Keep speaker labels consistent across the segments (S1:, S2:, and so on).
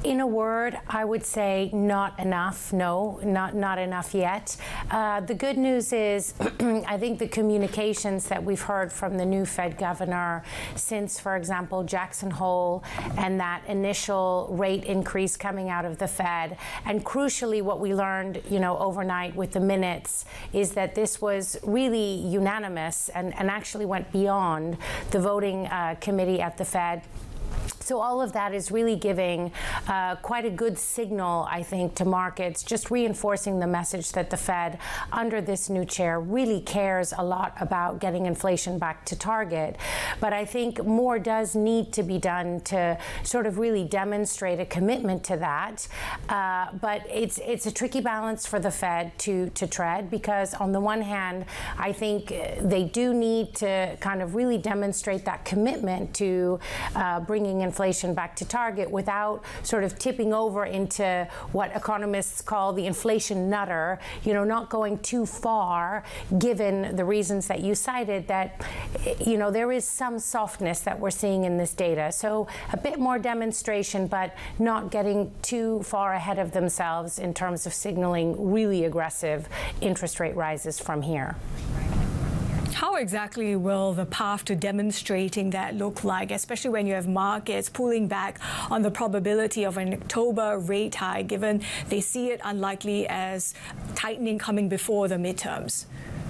S1: In a word, I would say not enough. No, not enough yet. The good news is I think the communications that we've heard from the new Fed governor since, for example, Jackson Hole and that initial rate increase coming out of the Fed, and crucially what we learned, overnight with the minutes, is that this was really unanimous and actually went beyond the voting committee at the Fed. So all of that is really giving quite a good signal, I think, to markets, just reinforcing the message that the Fed, under this new chair, really cares a lot about getting inflation back to target. But I think more does need to be done to sort of really demonstrate a commitment to that. But it's a tricky balance for the Fed to tread, because on the one hand, I think they do need to kind of really demonstrate that commitment to bringing inflation back to target without sort of tipping over into what economists call the inflation nutter, not going too far, given the reasons that you cited, that, there is some softness that we're seeing in this data. So a bit more demonstration, but not getting too far ahead of themselves in terms of signaling really aggressive interest rate rises from here.
S2: How exactly will the path to demonstrating that look like, especially when you have markets pulling back on the probability of an October rate hike, given they see it unlikely as tightening coming before the midterms?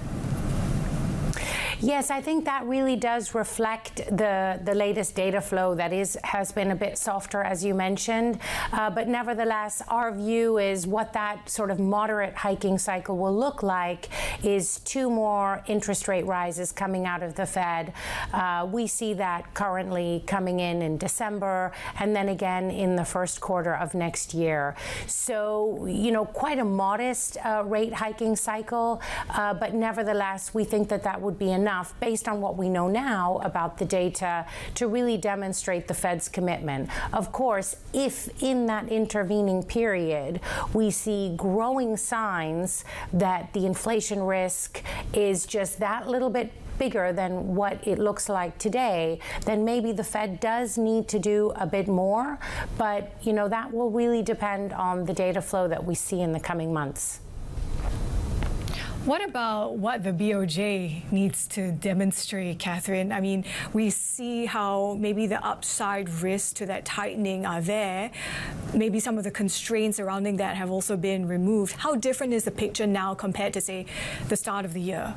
S1: Yes, I think that really does reflect the latest data flow that has been a bit softer, as you mentioned. But nevertheless, our view is what that sort of moderate hiking cycle will look like is 2 more interest rate rises coming out of the Fed. We see that currently coming in December and then again in the first quarter of next year. So, quite a modest rate hiking cycle, but nevertheless, we think that would be enough based on what we know now about the data to really demonstrate the Fed's commitment. Of course, if in that intervening period we see growing signs that the inflation risk is just that little bit bigger than what it looks like today, then maybe the Fed does need to do a bit more. But, that will really depend on the data flow that we see in the coming months.
S2: What about what the BOJ needs to demonstrate, Catherine? I mean, we see how maybe the upside risks to that tightening are there. Maybe some of the constraints surrounding that have also been removed. How different is the picture now compared to, say, the start of the year?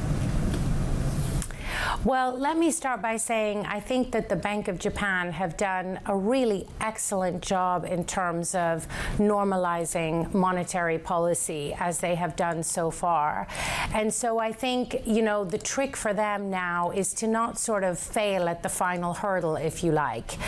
S1: Well, let me start by saying I think that the Bank of Japan have done a really excellent job in terms of normalizing monetary policy, as they have done so far. And so I think, the trick for them now is to not sort of fail at the final hurdle, if you like.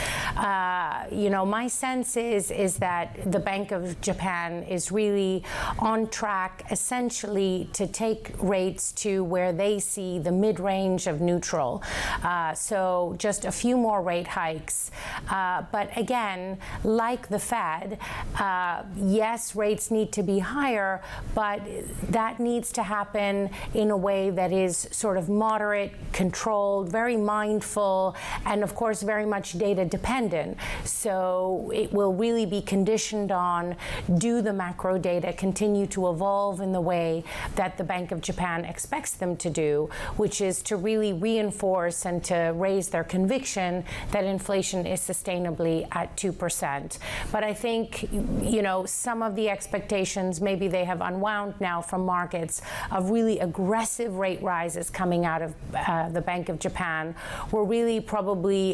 S1: My sense is that the Bank of Japan is really on track, essentially, to take rates to where they see the mid-range of neutral. So just a few more rate hikes. But again, like the Fed, yes, rates need to be higher, but that needs to happen in a way that is sort of moderate, controlled, very mindful, and of course very much data dependent. So it will really be conditioned on, do the macro data continue to evolve in the way that the Bank of Japan expects them to do, which is to really reinforce and to raise their conviction that inflation is sustainably at 2%. But I think, some of the expectations, maybe they have unwound now from markets, of really aggressive rate rises coming out of the Bank of Japan were really probably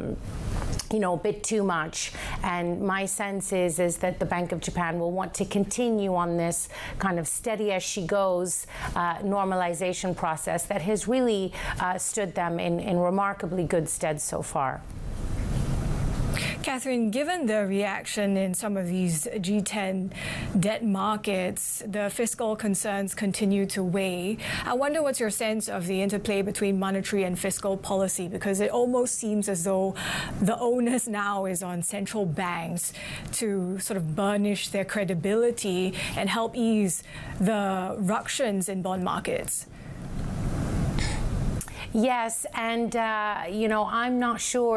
S1: a bit too much. And my sense is that the Bank of Japan will want to continue on this kind of steady as she goes normalization process that has really stood them in remarkably good stead so far.
S2: Catherine, given the reaction in some of these G10 debt markets, the fiscal concerns continue to weigh. I wonder what's your sense of the interplay between monetary and fiscal policy, because it almost seems as though the onus now is on central banks to sort of burnish their credibility and help ease the ructions in bond markets.
S1: Yes, and, I'm not sure